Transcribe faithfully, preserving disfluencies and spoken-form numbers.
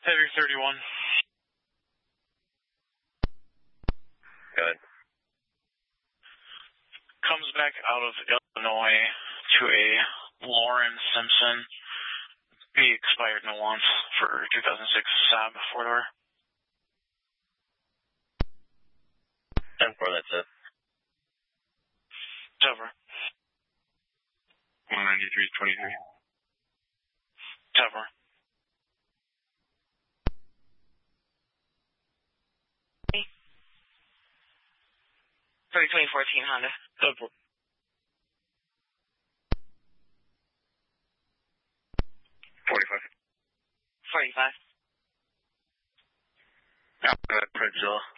Heavy thirty-one. Good. Comes back out of Illinois to a Lauren Simpson. He expired no once for two thousand six Saab four-door. ten four, that's it. Tover. one ninety-three twenty-three. Tover. thirty twenty fourteen Honda. Tover. forty-five. forty-five. Yeah, good. Predzilla.